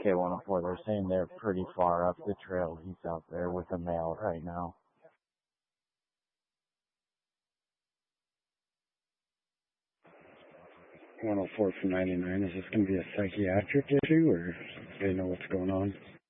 K104. They're saying they're pretty far up the trail. He's out there with a male right now. 104 from 99. Is this going to be a psychiatric issue, or do they know what's going on?